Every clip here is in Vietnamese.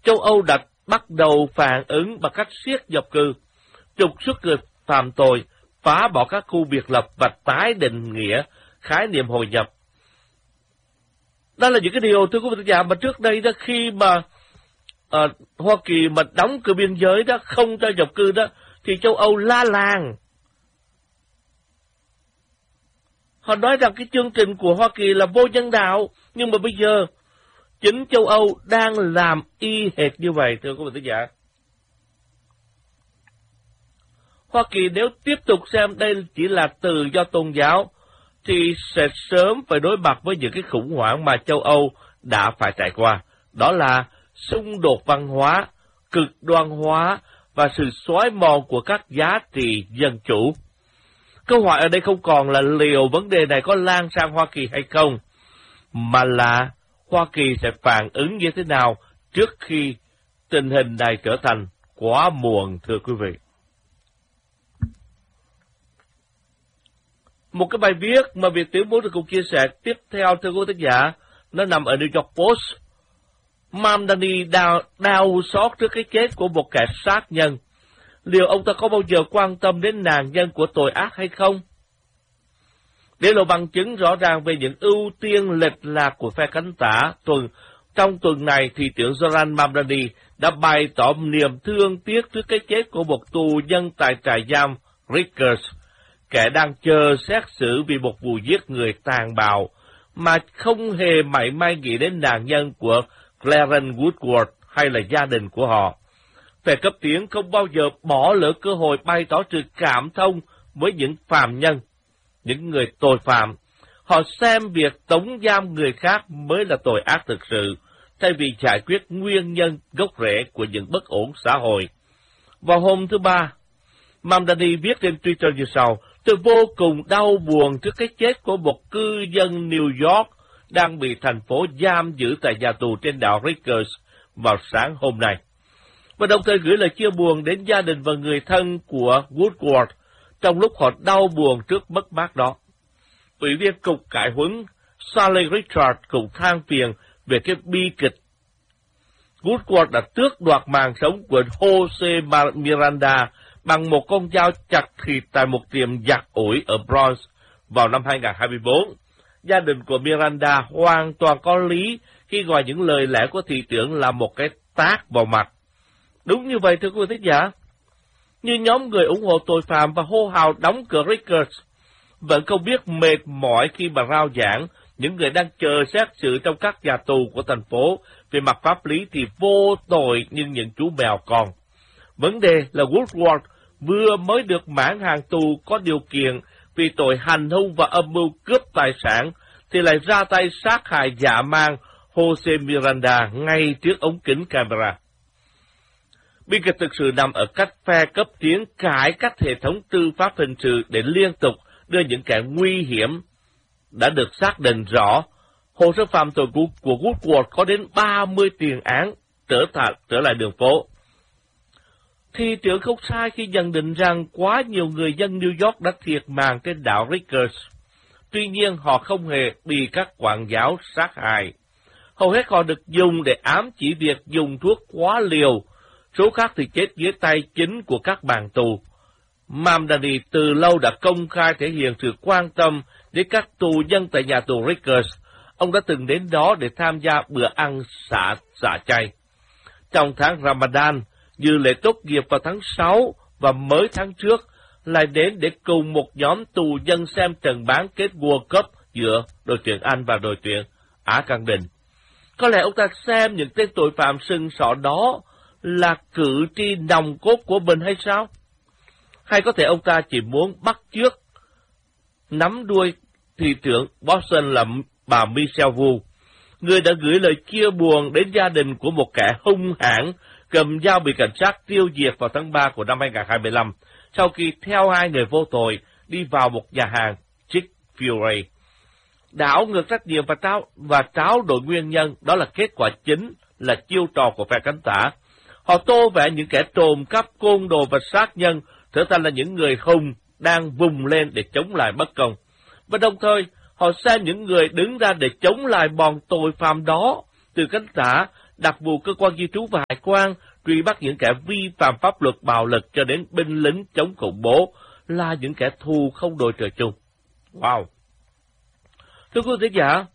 châu Âu đã bắt đầu phản ứng bằng cách siết nhập cư, trục xuất người phạm tội, phá bỏ các khu biệt lập và tái định nghĩa khái niệm hội nhập. Đó là những cái điều, thưa quý vị giả, mà trước đây đó, khi mà Hoa Kỳ mà đóng cửa biên giới đó, không cho nhập cư đó, thì châu Âu la làng. Họ nói rằng cái chương trình của Hoa Kỳ là vô nhân đạo, nhưng mà bây giờ chính châu Âu đang làm y hệt như vậy, thưa quý vị giả. Hoa Kỳ nếu tiếp tục xem đây chỉ là tự do tôn giáo, thì sẽ sớm phải đối mặt với những cái khủng hoảng mà châu Âu đã phải trải qua. Đó là xung đột văn hóa, cực đoan hóa và sự xói mòn của các giá trị dân chủ. Câu hỏi ở đây không còn là liệu vấn đề này có lan sang Hoa Kỳ hay không, mà là Hoa Kỳ sẽ phản ứng như thế nào trước khi tình hình này trở thành quá muộn, thưa quý vị. Một cái bài viết mà Việt Tiến muốn được cùng chia sẻ tiếp theo, thưa quý khán giả, nó nằm ở New York Post. Mamdani đau xót trước cái chết của một kẻ sát nhân. Liệu ông ta có bao giờ quan tâm đến nạn nhân của tội ác hay không? Để lộ bằng chứng rõ ràng về những ưu tiên lệch lạc của phe cánh tả, trong tuần này, thị trưởng Zoran Mamdani đã bày tỏ niềm thương tiếc trước cái chết của một tù nhân tại trại giam Rikers, kẻ đang chờ xét xử vì một vụ giết người tàn bạo, mà không hề mảy may nghĩ đến nạn nhân của Clarence Woodward hay là gia đình của họ. Phe cấp tiến không bao giờ bỏ lỡ cơ hội bày tỏ sự cảm thông với những phạm nhân, những người tội phạm. Họ xem việc tống giam người khác mới là tội ác thực sự, thay vì giải quyết nguyên nhân gốc rễ của những bất ổn xã hội. Vào hôm thứ Ba, Mamdani viết trên Twitter như sau: "Tôi vô cùng đau buồn trước cái chết của một cư dân New York đang bị thành phố giam giữ tại nhà tù trên đảo Rikers vào sáng hôm nay." Và đồng thời gửi lời chia buồn đến gia đình và người thân của Woodward trong lúc họ đau buồn trước mất mát đó. Ủy viên Cục Cải huấn Sally Richard cũng than phiền về cái bi kịch. Woodward đã tước đoạt mạng sống của Jose Miranda bằng một con dao chặt thịt tại một tiệm giặt ủi ở Bronx vào năm 2024. Gia đình của Miranda hoàn toàn có lý khi gọi những lời lẽ của thị trưởng là một cái tát vào mặt. Đúng như vậy, thưa quý vị thính giả. Như nhóm người ủng hộ tội phạm và hô hào đóng cửa Rikers vẫn không biết mệt mỏi khi mà rao giảng những người đang chờ xét xử trong các nhà tù của thành phố về mặt pháp lý thì vô tội như những chú mèo con. Vấn đề là Woodward vừa mới được mãn hạn tù có điều kiện vì tội hành hung và âm mưu cướp tài sản, thì lại ra tay sát hại dã man Jose Miranda ngay trước ống kính camera. Bi kịch thực sự nằm ở cách phe cấp tiến cải cách hệ thống tư pháp hình sự để liên tục đưa những kẻ nguy hiểm đã được xác định rõ. Hồ sơ phạm tội của Woodward có đến 30 tiền án trở lại đường phố. Thị trưởng không sai khi nhận định rằng quá nhiều người dân New York đã thiệt mạng trên đảo Rikers. Tuy nhiên, họ không hề bị các quản giáo sát hại. Hầu hết họ được dùng để ám chỉ việc dùng thuốc quá liều. Số khác thì chết dưới tay chính của các bàn tù. Mamdani từ lâu đã công khai thể hiện sự quan tâm đến các tù nhân tại nhà tù Rikers. Ông đã từng đến đó để tham gia bữa ăn xả chay. Trong tháng Ramadan, dự lễ tốt nghiệp vào tháng 6 và mới tháng trước, lại đến để cùng một nhóm tù nhân xem trận bán kết World Cup giữa đội tuyển Anh và đội tuyển Á Căng Đình. Có lẽ ông ta xem những tên tội phạm sừng sọ đó là cử tri nòng cốt của mình hay sao? Hay có thể ông ta chỉ muốn bắt chước nắm đuôi thị trưởng Boston là bà Michelle Wu, người đã gửi lời chia buồn đến gia đình của một kẻ hung hãn cầm dao bị cảnh sát tiêu diệt vào tháng 3 của năm 2025, sau khi theo hai người vô tội đi vào một nhà hàng Chick-fil-A. Đảo ngược trách nhiệm và tráo đổi nguyên nhân, đó là kết quả chính, là chiêu trò của phe cánh tả. Họ tô vẽ những kẻ trộm cắp, côn đồ và sát nhân trở thành là những người hùng đang vùng lên để chống lại bất công. Và đồng thời, họ xem những người đứng ra để chống lại bọn tội phạm đó từ cánh tả đặc vụ cơ quan di trú và hải quan truy bắt những kẻ vi phạm pháp luật bạo lực cho đến binh lính chống khủng bố là những kẻ thù không đội trời chung. Wow! Thưa quý vị giả,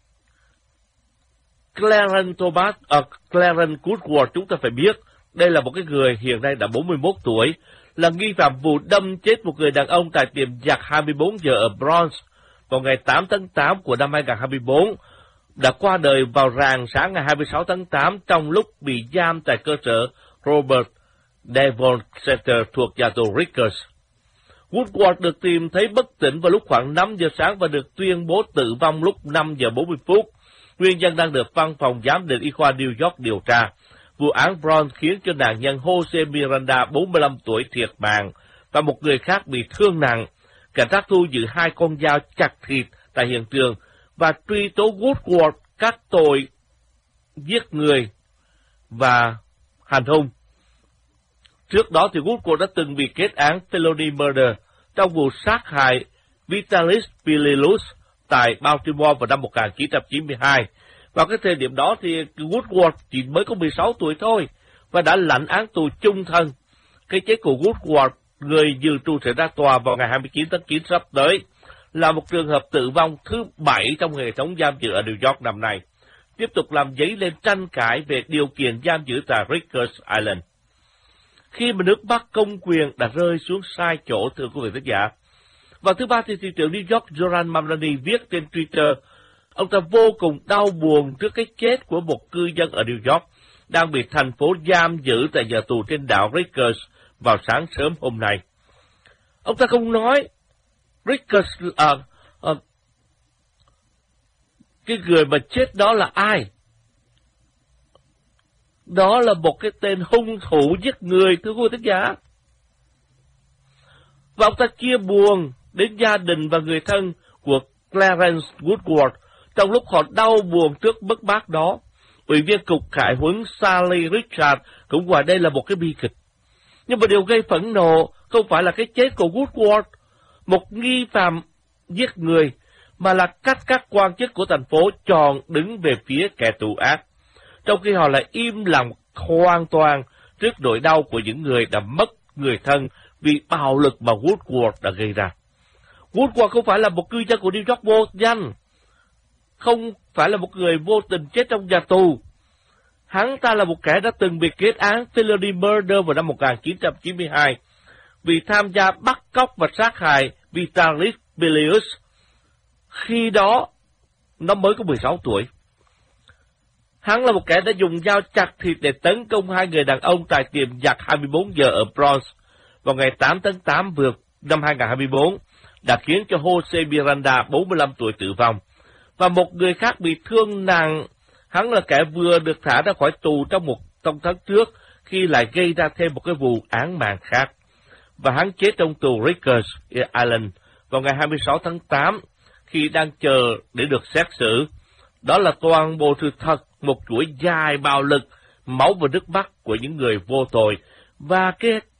Clarence Woodward chúng ta phải biết, đây là một cái người hiện nay đã 41 tuổi, là nghi phạm vụ đâm chết một người đàn ông tại tiệm giặt 24 giờ ở Bronx vào ngày 8 tháng 8 của năm 2024, đã qua đời vào rạng sáng ngày 26 tháng 8 trong lúc bị giam tại cơ sở Robert Devon Center thuộc nhà tù Rikers. Woodward được tìm thấy bất tỉnh vào lúc khoảng 5 giờ sáng và được tuyên bố tử vong lúc 5 giờ 40 phút. Nguyên nhân đang được văn phòng giám định y khoa New York điều tra. Vụ án Bronx khiến cho nạn nhân Jose Miranda, 45 tuổi thiệt mạng, và một người khác bị thương nặng. Cảnh sát thu giữ 2 con dao chặt thịt tại hiện trường và truy tố Woodward các tội giết người và hành hung. Trước đó thì Woodward đã từng bị kết án felony murder trong vụ sát hại Vitalis Pililus tại Baltimore vào năm 1992. Vào cái thời điểm đó thì Woodward chỉ mới có 16 tuổi thôi và đã lãnh án tù chung thân. Cái chết của Woodward, người dự trù sẽ ra tòa vào ngày 29 tháng 9 sắp tới, là một trường hợp tử vong thứ 7 trong hệ thống giam giữ ở New York năm nay, tiếp tục làm dấy lên tranh cãi về điều kiện giam giữ tại Rikers Island. Khi mà nước Bắc công quyền đã rơi xuống sai chỗ, thưa quý vị khán giả. Vào thứ Ba thì thị trưởng New York Zoran Mamdani viết trên Twitter, ông ta vô cùng đau buồn trước cái chết của một cư dân ở New York đang bị thành phố giam giữ tại nhà tù trên đảo Rikers vào sáng sớm hôm nay. Ông ta không nói Rikers cái người mà chết đó là ai. Đó là một cái tên hung thủ giết người, thưa quý vị khán giả. Và ông ta chia buồn đến gia đình và người thân của Clarence Woodward trong lúc họ đau buồn trước mất mát đó. Ủy viên cục khải huấn Sally Richard cũng gọi đây là một cái bi kịch. Nhưng mà điều gây phẫn nộ không phải là cái chết của Woodward, một nghi phạm giết người, mà là cách các quan chức của thành phố chọn đứng về phía kẻ thù ác, trong khi họ lại im lặng hoàn toàn trước nỗi đau của những người đã mất người thân vì bạo lực mà Woodward đã gây ra. Woodward không phải là một cư dân của New York vô danh, không phải là một người vô tình chết trong nhà tù. Hắn ta là một kẻ đã từng bị kết án felony murder vào năm 1992 vì tham gia bắt cóc và sát hại Vitalis Pililus. Khi đó, nó mới có 16 tuổi. Hắn là một kẻ đã dùng dao chặt thịt để tấn công 2 người đàn ông tại tiệm giặt 24 giờ ở Bronx vào ngày 8 tháng 8 năm 2024, đã khiến cho Jose Miranda, 45 tuổi tử vong, và một người khác bị thương nặng. Hắn là kẻ vừa được thả ra khỏi tù trong tháng trước khi lại gây ra thêm một cái vụ án mạng khác. Và hắn chết trong tù Rikers Island vào ngày 26 tháng 8 khi đang chờ để được xét xử. Đó là toàn bộ sự thật, một chuỗi dài bạo lực, máu và nước mắt của những người vô tội. Và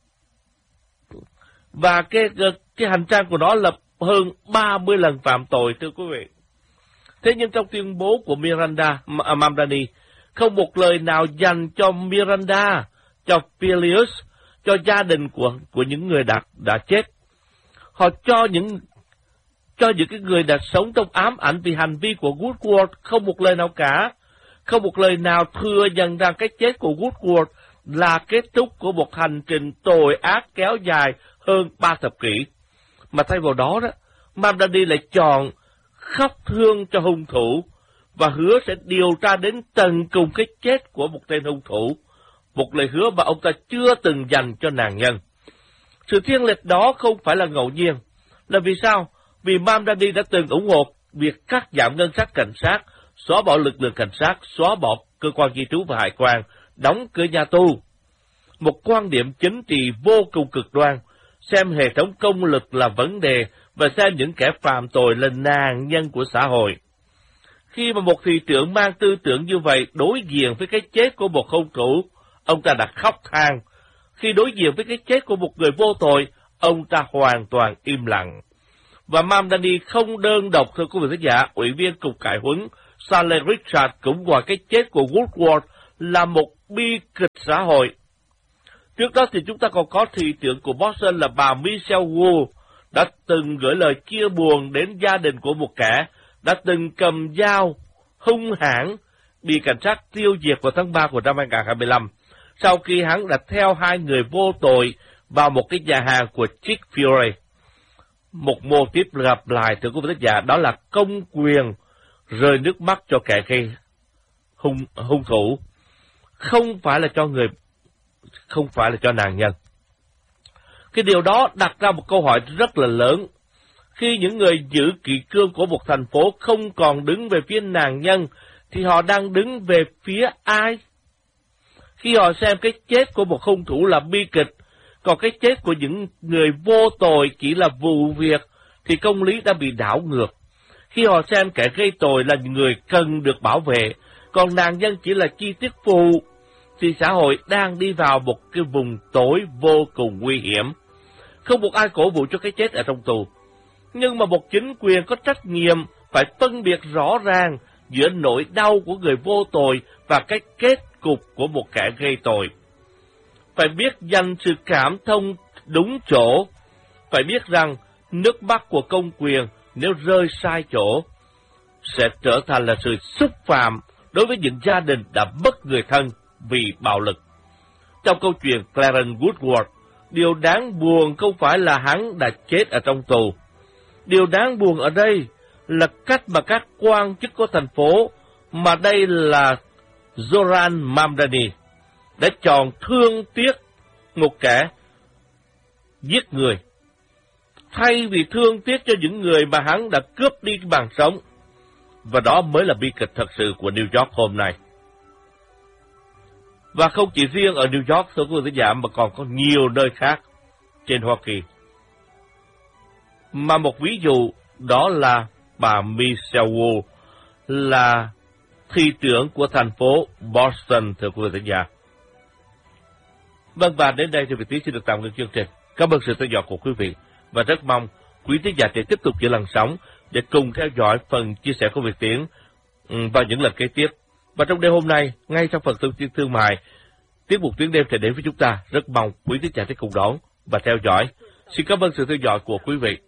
cái hành trang của nó là hơn 30 lần phạm tội, thưa quý vị. Thế nhưng trong tuyên bố của Mamdani, không một lời nào dành cho Miranda, cho Pililus, cho gia đình của những người đã chết. Họ cho những cái người đã sống trong ám ảnh vì hành vi của Woodward không một lời nào cả, không một lời nào thừa nhận rằng cái chết của Woodward là kết thúc của một hành trình tội ác kéo dài hơn 3 thập kỷ. Mà thay vào đó, Mamdani lại chọn khóc thương cho hung thủ và hứa sẽ điều tra đến tận cùng cái chết của một tên hung thủ, một lời hứa mà ông ta chưa từng dành cho nạn nhân. Sự thiêng liệt đó không phải là ngẫu nhiên. Là vì sao? Vì Mamdani đã từng ủng hộ việc cắt giảm ngân sách cảnh sát, xóa bỏ lực lượng cảnh sát, xóa bỏ cơ quan di trú và hải quan, đóng cửa nhà tù. Một quan điểm chính trị vô cùng cực đoan, xem hệ thống công lực là vấn đề và xem những kẻ phạm tội là nạn nhân của xã hội. Khi mà một thị trưởng mang tư tưởng như vậy đối diện với cái chết của một hung thủ, ông ta đã khóc than. Khi đối diện với cái chết của một người vô tội, ông ta hoàn toàn im lặng. Và Mamdani không đơn độc, thưa quý vị khán giả. Ủy viên cục cải huấn Sally Richard cũng gọi cái chết của Woodward là một bi kịch xã hội. Trước đó thì chúng ta còn có thị trưởng của Boston là bà Michelle Wu đã từng gửi lời chia buồn đến gia đình của một kẻ đã từng cầm dao hung hãn bị cảnh sát tiêu diệt vào tháng 3 của năm 2025, sau khi hắn đã theo hai người vô tội vào một cái nhà hàng của Chick-fil-A. Một mô típ gặp lại, thưa quý vị thính giả, đó là công quyền rơi nước mắt cho kẻ gây hung thủ, không phải là cho nạn nhân. Cái điều đó đặt ra một câu hỏi rất là lớn. Khi những người giữ kỷ cương của một thành phố không còn đứng về phía nạn nhân, thì họ đang đứng về phía ai? Khi họ xem cái chết của một hung thủ là bi kịch, còn cái chết của những người vô tội chỉ là vụ việc, thì công lý đã bị đảo ngược. Khi họ xem kẻ gây tội là người cần được bảo vệ, còn nạn nhân chỉ là chi tiết phụ, thì xã hội đang đi vào một cái vùng tối vô cùng nguy hiểm. Không một ai cổ vũ cho cái chết ở trong tù. Nhưng mà một chính quyền có trách nhiệm phải phân biệt rõ ràng giữa nỗi đau của người vô tội và cái kết cục của một kẻ gây tội. Phải biết dành sự cảm thông đúng chỗ, phải biết rằng nước mắt của công quyền nếu rơi sai chỗ sẽ trở thành là sự xúc phạm đối với những gia đình đã mất người thân vì bạo lực. Trong câu chuyện Clarence Woodward, điều đáng buồn không phải là hắn đã chết ở trong tù. Điều đáng buồn ở đây là cách mà các quan chức của thành phố, mà đây là Zoran Mamdani, đã chọn thương tiếc một kẻ giết người, thay vì thương tiếc cho những người mà hắn đã cướp đi mạng sống. Và đó mới là bi kịch thật sự của New York hôm nay. Và không chỉ riêng ở New York, thưa quý vị thính giả, mà còn có nhiều nơi khác trên Hoa Kỳ. Mà một ví dụ đó là bà Michelle Wu, là thị trưởng của thành phố Boston, thưa quý vị thính giả. Vâng, và đến đây thì Việt Tiến xin được tạm ngưng chương trình. Cảm ơn sự theo dõi của quý vị, và rất mong quý thính giả sẽ tiếp tục giữ làn sóng để cùng theo dõi phần chia sẻ của Việt Tiến vào những lần kế tiếp. Và trong đêm hôm nay, ngay trong phần thông tin thương mại, tiết mục Tuyến Đêm sẽ đến với chúng ta. Rất mong quý thính giả sẽ cùng đón và theo dõi. Xin cảm ơn sự theo dõi của quý vị.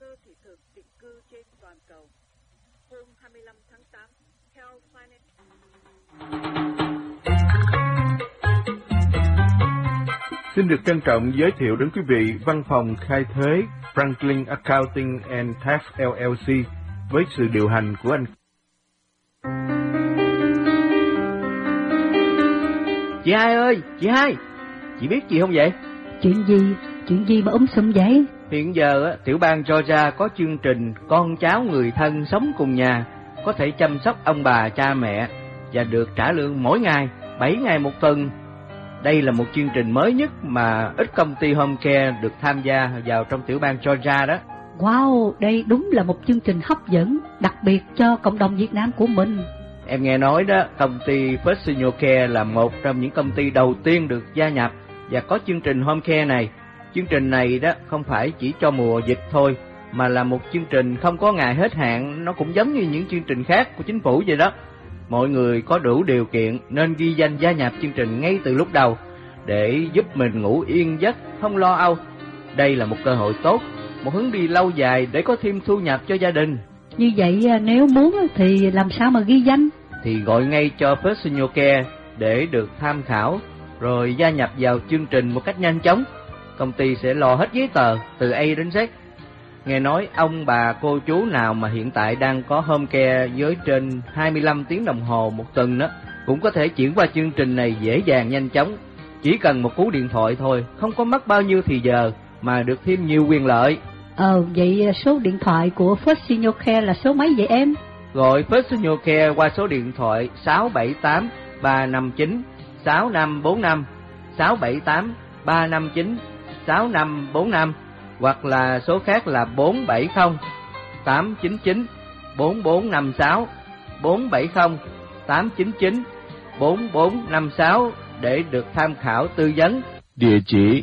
Xin được trân trọng giới thiệu đến quý vị văn phòng khai thuế Franklin Accounting and Tax LLC với sự điều hành của anh. Chị Hai ơi, chị Hai, chị biết gì không vậy? Chuyện gì mà sùm vậy? Hiện giờ tiểu bang Georgia có chương trình con cháu người thân sống cùng nhà có thể chăm sóc ông bà cha mẹ và được trả lương mỗi ngày, 7 ngày một tuần. Đây là một chương trình mới nhất mà ít công ty home care được tham gia vào trong tiểu bang Georgia đó. Wow, đây đúng là một chương trình hấp dẫn, đặc biệt cho cộng đồng Việt Nam của mình. Em nghe nói đó, công ty First Senior Care là một trong những công ty đầu tiên được gia nhập và có chương trình home care này. Chương trình này đó không phải chỉ cho mùa dịch thôi, mà là một chương trình không có ngày hết hạn, nó cũng giống như những chương trình khác của chính phủ vậy đó. Mọi người có đủ điều kiện nên ghi danh gia nhập chương trình ngay từ lúc đầu để giúp mình ngủ yên giấc, không lo âu. Đây là một cơ hội tốt, một hướng đi lâu dài để có thêm thu nhập cho gia đình. Như vậy nếu muốn thì làm sao mà ghi danh? Thì gọi ngay cho First Senior Care để được tham khảo, rồi gia nhập vào chương trình một cách nhanh chóng. Công ty sẽ lo hết giấy tờ từ A đến Z. Nghe nói ông bà cô chú nào mà hiện tại đang có home care với trên 25 tiếng đồng hồ một tuần đó, cũng có thể chuyển qua chương trình này dễ dàng nhanh chóng. Chỉ cần một cú điện thoại thôi, không có mất bao nhiêu thì giờ mà được thêm nhiều quyền lợi. Vậy số điện thoại của First Senior Care là số mấy vậy em? Gọi First Senior Care qua số điện thoại 678 359 6545, 678 359 6545, hoặc là số khác là 470 899 4456, 470 899 4456 để được tham khảo tư vấn. Địa chỉ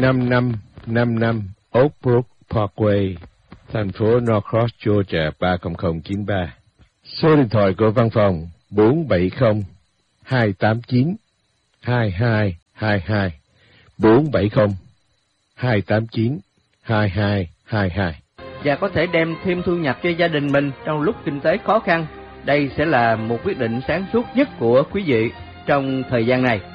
5555 Oak Brook Parkway, thành phố Norcross, Georgia 30093. Số điện thoại của văn phòng 470 289 2222 470 289 2222. Và có thể đem thêm thu nhập cho gia đình mình trong lúc kinh tế khó khăn. Đây sẽ là một quyết định sáng suốt nhất của quý vị trong thời gian này.